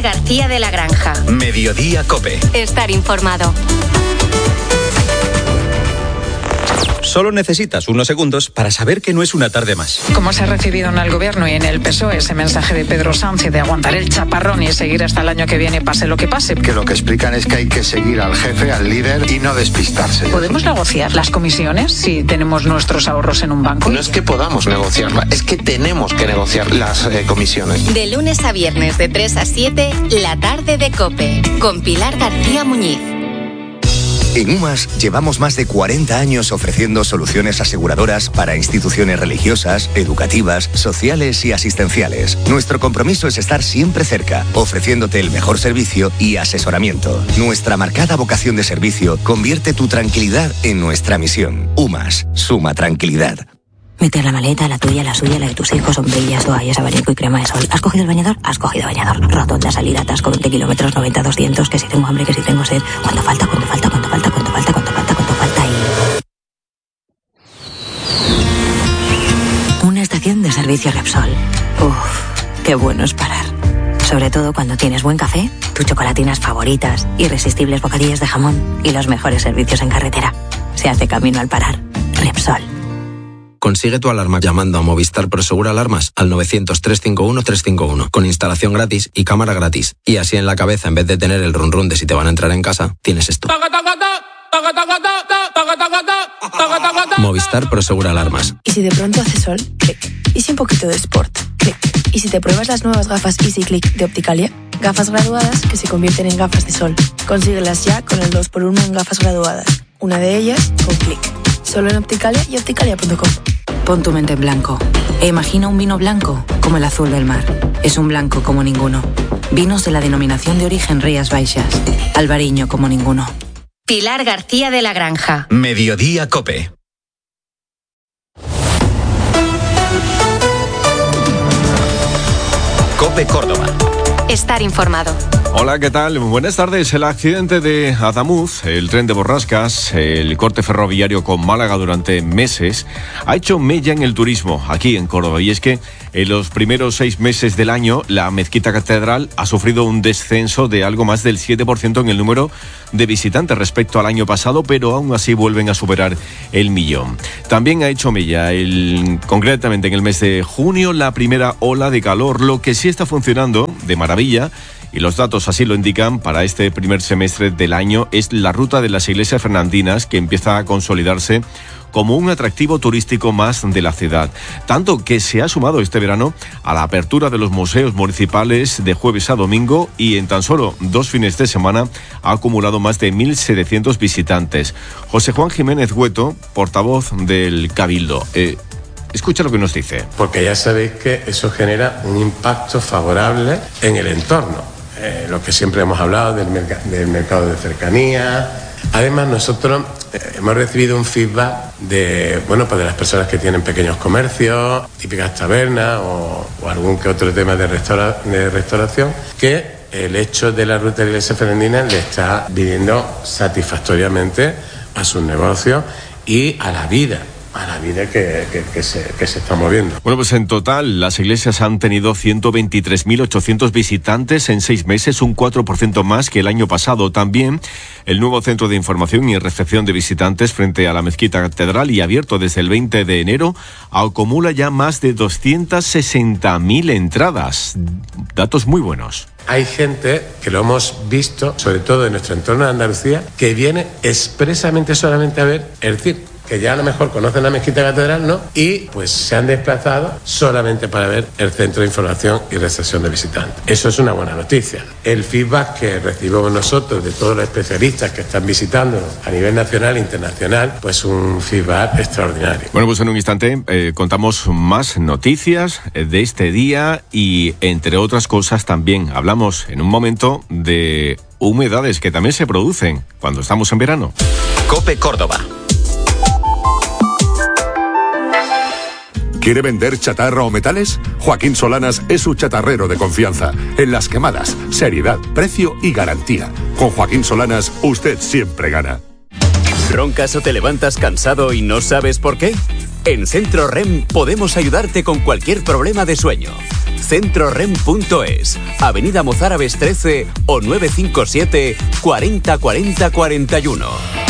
García de la Granja. Mediodía COPE. Estar informado. Solo necesitas unos segundos para saber que no es una tarde más. ¿Cómo se ha recibido en el Gobierno y en el PSOE ese mensaje de Pedro Sánchez de aguantar el chaparrón y seguir hasta el año que viene, pase lo que pase? Que lo que explican es que hay que seguir al jefe, al líder y no despistarse. ¿Podemos negociar las comisiones si tenemos nuestros ahorros en un banco? No es que podamos negociarla, es que tenemos que negociar las comisiones. De lunes a viernes de 3 a 7, la tarde de COPE, con Pilar García Muñiz. En UMAS llevamos más de 40 años ofreciendo soluciones aseguradoras para instituciones religiosas, educativas, sociales y asistenciales. Nuestro compromiso es estar siempre cerca, ofreciéndote el mejor servicio y asesoramiento. Nuestra marcada vocación de servicio convierte tu tranquilidad en nuestra misión. UMAS, suma tranquilidad. Mete la maleta, la tuya, la suya, la de tus hijos, sombrillas, toallas, abanico y crema de sol. ¿Has cogido el bañador? Has cogido bañador. Rotonda, salida, atasco, 20 kilómetros, 90, 200, que si tengo hambre, que si tengo sed. ¿Cuánto falta? ¿Cuánto falta? ¿Cuánto falta? ¿Cuánto falta? ¿Cuánto falta? ¿Cuánto falta? Y... una estación de servicio Repsol. Uf, qué bueno es parar. Sobre todo cuando tienes buen café, tus chocolatinas favoritas, irresistibles bocadillos de jamón y los mejores servicios en carretera. Se hace camino al parar. Repsol. Consigue tu alarma llamando a Movistar Prosegur Alarmas al 900-351-351 con instalación gratis y cámara gratis. Y así en la cabeza, en vez de tener el run run de si te van a entrar en casa, tienes esto. Movistar Prosegur Alarmas. ¿Y si de pronto hace sol? Clic. ¿Y si un poquito de sport? Clic. ¿Y si te pruebas las nuevas gafas Easy Click de Opticalia? Gafas graduadas que se convierten en gafas de sol. Consíguelas ya con el 2x1 en gafas graduadas. Una de ellas con Clic. Solo en Opticalia y opticalia.com. Pon tu mente en blanco e imagina un vino blanco como el azul del mar. Es un blanco como ninguno. Vinos de la denominación de origen Rías Baixas. Albariño como ninguno. Pilar García de la Granja. Mediodía COPE. COPE Córdoba. Estar informado. Hola, ¿qué tal? Buenas tardes. El accidente de Adamuz, el tren de Borrascas, el corte ferroviario con Málaga durante meses, ha hecho mella en el turismo aquí en Córdoba. Y es que en los primeros 6 meses del año, la Mezquita Catedral ha sufrido un descenso de algo más del 7% en el número de visitantes respecto al año pasado, pero aún así vuelven a superar el 1.000.000. También ha hecho mella, concretamente en el mes de junio, la primera ola de calor, lo que sí está funcionando de maravilla, y los datos así lo indican, para este primer semestre del año, es la ruta de las iglesias fernandinas, que empieza a consolidarse como un atractivo turístico más de la ciudad. Tanto que se ha sumado este verano a la apertura de los museos municipales de jueves a domingo, y en tan solo 2 fines de semana ha acumulado más de 1.700 visitantes. José Juan Jiménez Hueto, portavoz del Cabildo. Escucha lo que nos dice. Porque ya sabéis que eso genera un impacto favorable en el entorno. Lo que siempre hemos hablado del mercado de cercanía. Además, nosotros hemos recibido un feedback de las personas que tienen pequeños comercios, típicas tabernas o algún que otro tema de restauración, que el hecho de la ruta de la iglesia fernandina le está viniendo satisfactoriamente a sus negocios y a la vida que se está moviendo. Bueno, pues en total las iglesias han tenido 123.800 visitantes en 6 meses, un 4% más que el año pasado. También el nuevo centro de información y recepción de visitantes frente a la Mezquita Catedral, y abierto desde el 20 de enero, acumula ya más de 260.000 entradas. Datos muy buenos. Hay gente que lo hemos visto, sobre todo en nuestro entorno de Andalucía, que viene expresamente solamente a ver el circo, que ya a lo mejor conocen la Mezquita Catedral, ¿no? Y pues se han desplazado solamente para ver el centro de información y recepción de visitantes. Eso es una buena noticia. El feedback que recibimos nosotros de todos los especialistas que están visitándonos a nivel nacional e internacional, pues un feedback extraordinario. Bueno, pues en un instante contamos más noticias de este día, y entre otras cosas también hablamos en un momento de humedades que también se producen cuando estamos en verano. COPE Córdoba. ¿Quiere vender chatarra o metales? Joaquín Solanas es su chatarrero de confianza. En las quemadas, seriedad, precio y garantía. Con Joaquín Solanas, usted siempre gana. ¿Roncas o te levantas cansado y no sabes por qué? En Centro REM podemos ayudarte con cualquier problema de sueño. Centrorem.es, Avenida Mozárabes 13 o 957 40 40 41.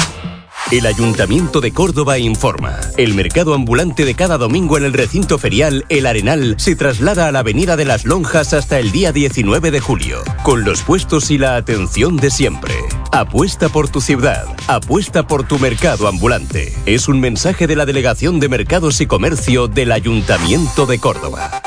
El Ayuntamiento de Córdoba informa. El mercado ambulante de cada domingo en el recinto ferial El Arenal se traslada a la Avenida de las Lonjas hasta el día 19 de julio, con los puestos y la atención de siempre. Apuesta por tu ciudad, apuesta por tu mercado ambulante. Es un mensaje de la Delegación de Mercados y Comercio del Ayuntamiento de Córdoba.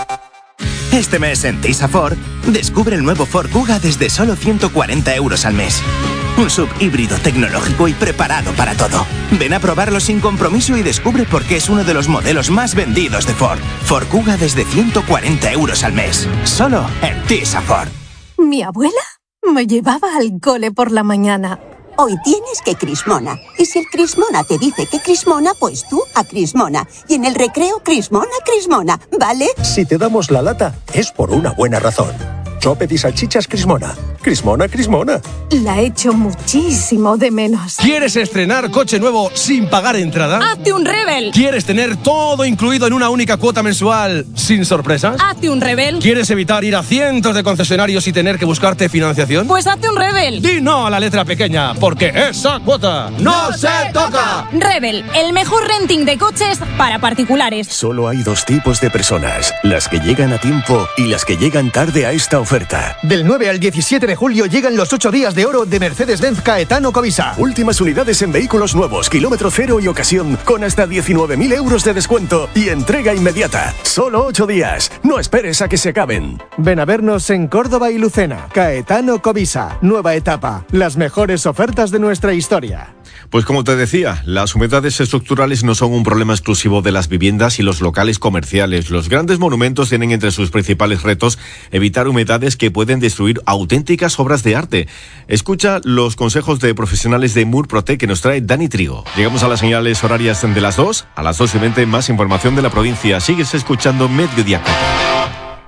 Este mes en Tisa Ford, descubre el nuevo Ford Kuga desde solo 140 euros al mes. Un sub híbrido tecnológico y preparado para todo. Ven a probarlo sin compromiso y descubre por qué es uno de los modelos más vendidos de Ford. Ford Kuga desde 140 euros al mes. Solo en Tisa Ford. Mi abuela me llevaba al cole por la mañana. Hoy tienes que Crismona. Y si el Crismona te dice que Crismona, pues tú a Crismona. Y en el recreo, Crismona, Crismona, ¿vale? Si te damos la lata, es por una buena razón. Chopet y salchichas Crismona. Crismona, Crismona. La echo muchísimo de menos. ¿Quieres estrenar coche nuevo sin pagar entrada? ¡Hazte un Rebel! ¿Quieres tener todo incluido en una única cuota mensual sin sorpresas? ¡Hazte un Rebel! ¿Quieres evitar ir a cientos de concesionarios y tener que buscarte financiación? Pues hazte un Rebel. Di no a la letra pequeña, porque esa cuota no se toca. Rebel, el mejor renting de coches para particulares. Solo hay dos tipos de personas, las que llegan a tiempo y las que llegan tarde a esta oferta. Del 9 al 17 de julio llegan los 8 días de oro de Mercedes-Benz Caetano Covisa. Últimas unidades en vehículos nuevos, kilómetro cero y ocasión, con hasta 19.000 euros de descuento y entrega inmediata. Solo 8 días. No esperes a que se acaben. Ven a vernos en Córdoba y Lucena. Caetano Covisa. Nueva etapa. Las mejores ofertas de nuestra historia. Pues como te decía, las humedades estructurales no son un problema exclusivo de las viviendas y los locales comerciales. Los grandes monumentos tienen entre sus principales retos evitar humedades que pueden destruir auténticas obras de arte. Escucha los consejos de profesionales de Murprotec que nos trae Dani Trigo. Llegamos a las señales horarias de las 2. A las 2:20 más información de la provincia. Sigues escuchando Mediodía Cope.